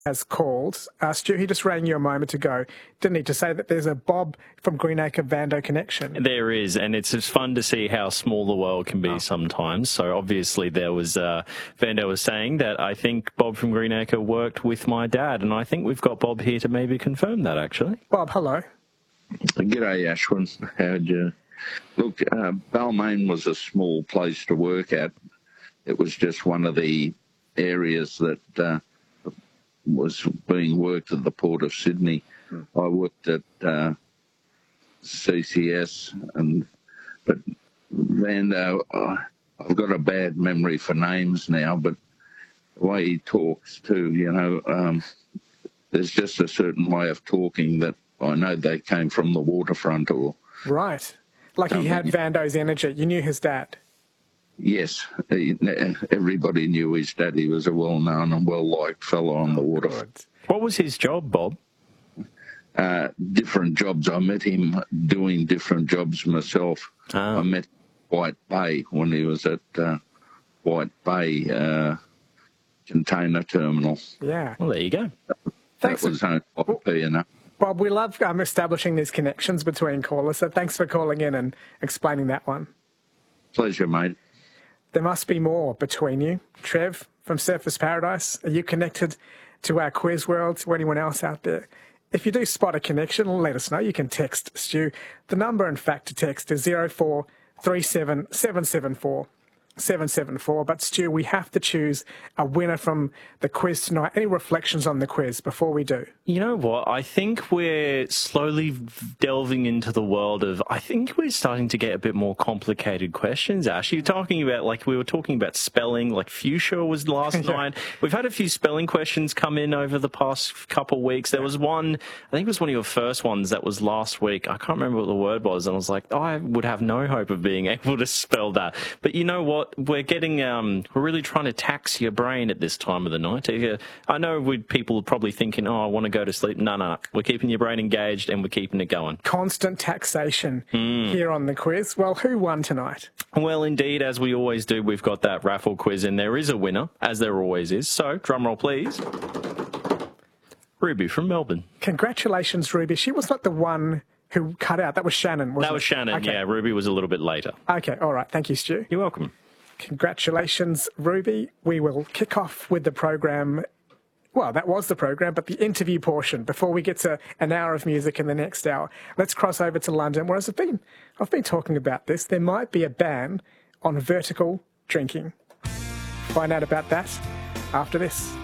has called. Stu, he just rang you a moment ago, didn't he, to say that there's a Bob from Greenacre Vando connection? There is, and it's just fun to see how small the world can be sometimes. So obviously there was, Vando was saying that I think Bob from Greenacre worked with my dad, and I think we've got Bob here to maybe confirm that, actually. Bob, hello. G'day, Ashwin. How'd you... Look, Balmain was a small place to work at. It was just one of the areas that was being worked at the Port of Sydney. I worked at CCS, but Vando, I've got a bad memory for names now, but the way he talks too, you know, there's just a certain way of talking that I know they came from the waterfront or... Right. Like he had Vando's energy. You knew his dad. Yes, everybody knew his dad. He was a well-known and well-liked fellow on the water. What was his job, Bob? Different jobs. I met him doing different jobs myself. I met White Bay when he was at White Bay container terminal. Yeah. Well, there you go. Thanks. That was only Bob, we love establishing these connections between callers, so thanks for calling in and explaining that one. Pleasure, mate. There must be more between you. Trev from Surfers Paradise, are you connected to our quiz world, to anyone else out there? If you do spot a connection, let us know. You can text Stu. The number, in fact, to text is 0437 774 774. But Stu, we have to choose a winner from the quiz tonight. Any reflections on the quiz before we do? You know what? I think we're slowly delving into the world of, I think we're starting to get a bit more complicated questions, Ash. You're talking about, like, we were talking about spelling, like fuchsia was last night. We've had a few spelling questions come in over the past couple of weeks. There was one, I think it was one of your first ones that was last week. I can't remember what the word was. And I was like, oh, I would have no hope of being able to spell that. But you know what? We're getting, we're really trying to tax your brain at this time of the night. I know people are probably thinking, oh, I want to go to sleep. No. We're keeping your brain engaged and we're keeping it going. Constant taxation here on the quiz. Well, who won tonight? Well, indeed, as we always do, we've got that raffle quiz and there is a winner, as there always is. So, drum roll, please. Ruby from Melbourne. Congratulations, Ruby. She was not the one who cut out. That was Shannon, wasn't it? That was Shannon, okay. Yeah. Ruby was a little bit later. Okay, all right. Thank you, Stu. You're welcome. Congratulations, Ruby. We will kick off with the program. Well, that was the program, but the interview portion before we get to an hour of music in the next hour. Let's cross over to London, where I've been talking about this. There might be a ban on vertical drinking. Find out about that after this.